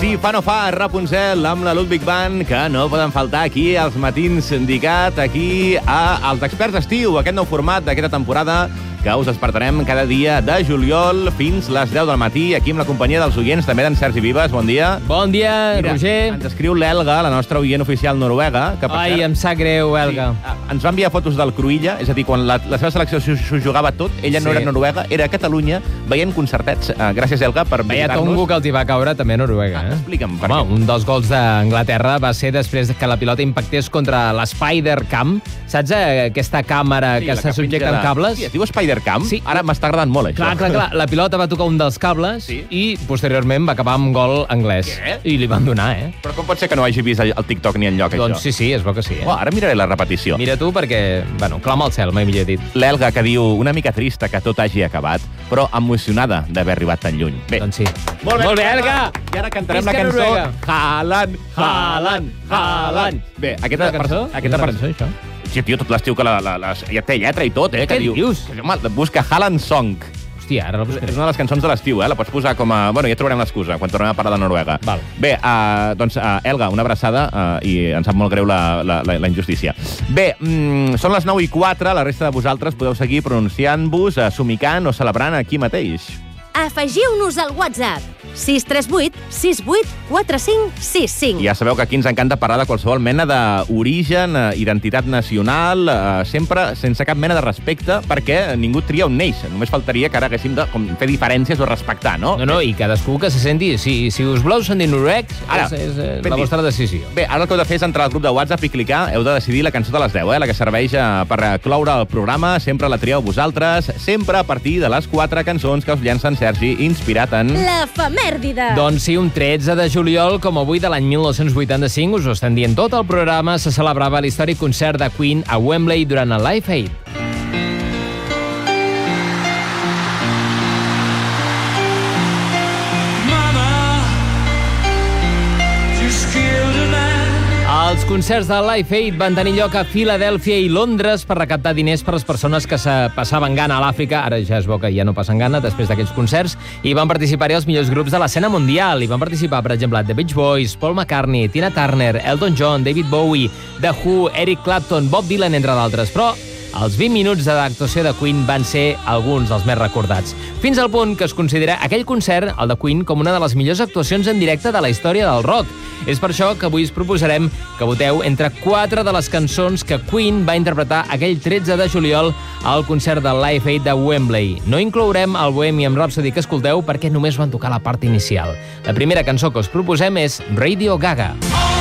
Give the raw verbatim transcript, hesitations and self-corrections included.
sí, fa no fa, Rapunzel amb la Ludwig Band, que no poden faltar aquí als matins Sindicat, aquí a als Experts d'Estiu, aquest nou format d'aquesta temporada que us despertarem cada dia de juliol fins les deu del matí, aquí amb la companyia dels oients, també d'en Sergi Vives. Bon dia. Bon dia, Mira, Roger. Ens escriu l'Elga, la nostra oient oficial noruega. Que, Ai, cert, em sap greu, Elga. Sí, ens va enviar fotos del Cruïlla, és a dir, quan la, la seva selecció s'ho jugava tot, ella sí. no era noruega, era a Catalunya, veient concertets. Uh, gràcies, Elga, per Veia visitar-nos. Tongo que els hi va caure també a Noruega. Eh? Ah, explica'm per Home, què. un dels gols d'Anglaterra va ser després que la pilota impactés contra l'Spider-Cam. Saps eh, aquesta càmera Sí, que la se que subjecta penja amb de- cables? Sí, es diu Spider-Cam? Sí. Ara m'està agradant molt, això. Clar, clar, clar. La pilota va tocar un dels cables Sí. i posteriorment va acabar amb gol anglès. Què? I li van donar, eh? Però com pot ser que no hagi vist el TikTok ni enlloc, Doncs això? sí, sí, es veu que sí. Eh? Oh, ara miraré la repetició. Mira tu, perquè, bueno, clama al cel, mai millor dit. L'Elga, que diu una mica trista que tot hagi acabat, però emocionada d'haver arribat tan lluny. Bé, Doncs sí. Molt bé, Molt bé, Elga! I ara cantarem Visca la cançó Noruega! Haaland, Haaland, Haaland. Bé, aquesta, Quina cançó? per, aquesta Quina per... cançó, això? Sí, tio, tot l'estiu que la, la, la, ja té lletra i tot, eh? Què que diu, dius? Que, home, busca Haaland Song. Hòstia, ara la És buscaré. una de les cançons de l'estiu, eh? La pots posar com a... Bueno, ja trobarem l'excusa quan tornem a parlar de Noruega. Val. Bé, uh, doncs, uh, Elga, una abraçada uh, i ens sap molt greu la, la, la, la injustícia. Bé, mm, són les nou i quatre, la resta de vosaltres podeu seguir pronunciant-vos, uh, somicant o celebrant aquí mateix. Afegiu-nos al WhatsApp sis tres vuit sis vuit quatre cinc sis cinc. Ja sabeu que aquí ens encanta parlar de qualsevol mena d'origen, eh, identitat nacional, eh, sempre sense cap mena de respecte, perquè ningú tria on neix. Només faltaria que ara haguéssim de com, fer diferències o respectar, no? No, no, i cadascú que se senti... Si, si us voleu sentir noruecs, Ara, és, és, és ben la dit. vostra decisió. Bé, ara el que heu de fer és entrar al grup de WhatsApp i clicar. Heu de decidir la cançó de les deu, eh? La que serveix eh, per eh, cloure el programa. Sempre la trieu vosaltres, sempre a partir de les quatre cançons que us llencen Sergi, inspirat en... L'efemèrdide. Doncs sí, un tretze de juliol, com avui de l'any mil nou-cents vuitanta-cinc, us ho estan dient tot el programa, se celebrava l'històric concert de Queen a Wembley durant el Live Aid. Els concerts de Live Aid van tenir lloc a Filadèlfia i Londres per recaptar diners per les persones que se passaven gana a l'Àfrica. Ara ja es veu que ja no passen gana després d'aquells concerts. I van participar-hi els millors grups de l'escena mundial. Hi van participar, per exemple, The Beach Boys, Paul McCartney, Tina Turner, Elton John, David Bowie, The Who, Eric Clapton, Bob Dylan, entre d'altres. Però els vint minuts d'actuació de Queen van ser alguns dels més recordats. Fins al punt que es considera aquell concert, el de Queen, com una de les millors actuacions en directe de la història del rock. És per això que avui us proposarem que voteu entre quatre de les cançons que Queen va interpretar aquell tretze de juliol al concert del Live Aid de Wembley. No inclourem el Bohemian Rhapsody que escolteu perquè només van tocar la part inicial. La primera cançó que us proposem és Radio Gaga.